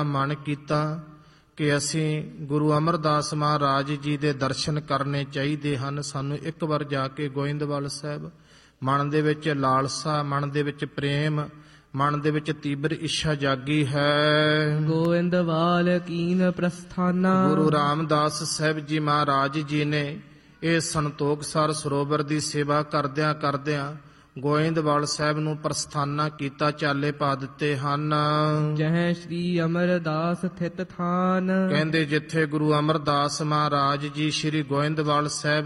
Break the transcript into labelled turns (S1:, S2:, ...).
S1: ਮਨ ਕੀਤਾ ਕਿ ਅਸੀਂ ਗੁਰੂ ਅਮਰਦਾਸ ਮਹਾਰਾਜ ਜੀ ਦੇ ਦਰਸ਼ਨ ਕਰਨੇ ਚਾਹੀਦੇ ਹਨ। ਸਾਨੂੰ ਇੱਕ ਵਾਰ ਜਾ ਕੇ ਗੋਇੰਦਵਾਲ ਸਾਹਿਬ, ਮਨ ਦੇ ਵਿੱਚ ਲਾਲਸਾ, ਮਨ ਦੇ ਵਿੱਚ ਪ੍ਰੇਮ, ਮਨ ਦੇ ਵਿੱਚ ਤੀਬਰ ਇੱਛਾ ਜਾਗੀ ਹੈ।
S2: ਗੋਇੰਦਵਾਲ ਕੀਨ ਪ੍ਰਸਥਾਨਾ।
S1: ਗੁਰੂ ਰਾਮਦਾਸ ਸਾਹਿਬ ਜੀ ਮਹਾਰਾਜ ਜੀ ਨੇ ਇਹ ਸੰਤੋਖਸਰ ਸਰੋਵਰ ਦੀ ਸੇਵਾ ਕਰਦਿਆਂ ਕਰਦਿਆਂ ਗੋਇੰਦਵਾਲ ਸਾਹਿਬ ਨੂੰ ਪ੍ਰਸਥਾਨਾ ਕੀਤਾ, ਚਾਲੇ ਪਾ ਦਿੱਤੇ ਹਨ।
S2: ਜਹ ਸ੍ਰੀ ਅਮਰਦਾਸ ਥਿਤ ਥਾਨ।
S1: ਕਹਿੰਦੇ ਜਿੱਥੇ ਗੁਰੂ ਅਮਰਦਾਸ ਮਹਾਰਾਜ ਜੀ ਸ੍ਰੀ ਗੋਇੰਦਵਾਲ ਸਾਹਿਬ